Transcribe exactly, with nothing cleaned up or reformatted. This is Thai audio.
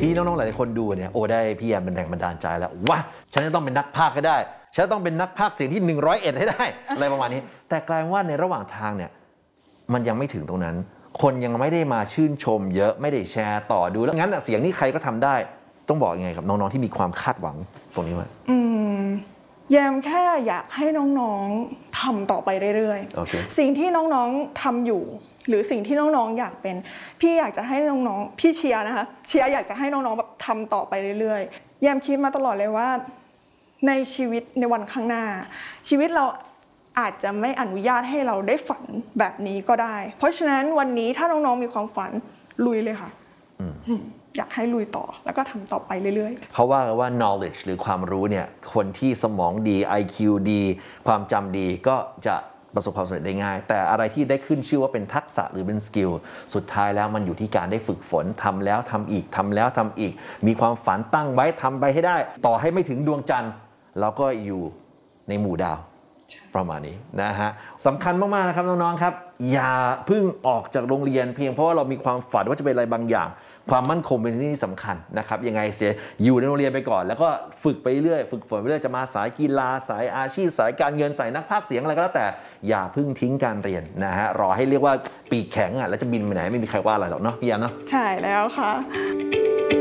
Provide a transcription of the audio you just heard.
ที่น้องๆหลายคนดูเนี่ยโอ้ได้พี่แอมเป็นแรงบันดาลใจแล้วว่าฉันจะต้องเป็นนักพากย์ให้ได้ฉันต้องเป็นนักพากย์เสียงที่หนึ่งร้อยเอ็ดให้ได้อะไรประมาณนี้แต่กลายว่าในระหว่างทางเนี่ยมันยังไม่ถึงตรงนั้นคนยังไม่ได้มาชื่นชมเยอะไม่ได้แชร์ต่อดูแล้วงั้นเสียงนี้ใครก็ทำได้ต้องบอกยังไงกับน้องๆที่มีความคาดหวังตรงนี้ว่าอืมแยมแค่อยากให้น้องๆทำต่อไปเรื่อยๆ okay. สิ่งที่น้องๆทำอยู่หรือสิ่งที่น้องๆอยากเป็นพี่อยากจะให้น้องๆพี่เชียร์นะคะเชียร์อยากจะให้น้องๆแบบทำต่อไปเรื่อยๆแยมคิดมาตลอดเลยว่าในชีวิตในวันข้างหน้าชีวิตเราอาจจะไม่อนุญาตให้เราได้ฝันแบบนี้ก็ได้เพราะฉะนั้นวันนี้ถ้าน้องๆมีความฝันลุยเลยค่ะอยากให้ลุยต่อแล้วก็ทำต่อไปเรื่อยๆเขาว่ากันว่า knowledge หรือความรู้เนี่ยคนที่สมองดี ไอ คิว ดีความจำดีก็จะประสบความสำเร็จได้ง่ายแต่อะไรที่ได้ขึ้นชื่อว่าเป็นทักษะหรือเป็นสกิลสุดท้ายแล้วมันอยู่ที่การได้ฝึกฝนทำแล้วทำอีกทำแล้วทำอีกมีความฝันตั้งไว้ทำไปให้ได้ต่อให้ไม่ถึงดวงจันทร์เราก็อยู่ในหมู่ดาวประมาณนี้นะฮะสำคัญมากๆนะครับน้องๆครับอย่าเพิ่งออกจากโรงเรียนเพียงเพราะว่าเรามีความฝันว่าจะเป็นอะไรบางอย่างความมั่นคงเป็นที่สำคัญนะครับยังไงเสียอยู่ในโรงเรียนไปก่อนแล้วก็ฝึกไปเรื่อยฝึกฝนไปเรื่อยจะมาสายกีฬาสายอาชีพสายการเงินสายนักพากย์เสียงอะไรก็แล้วแต่อย่าเพิ่งทิ้งการเรียนนะฮะรอให้เรียกว่าปีกแข็งอ่ะแล้วจะบินไปไหนไม่มีใครว่าอะไรหรอกเนาะพี่ยามเนาะใช่แล้วค่ะ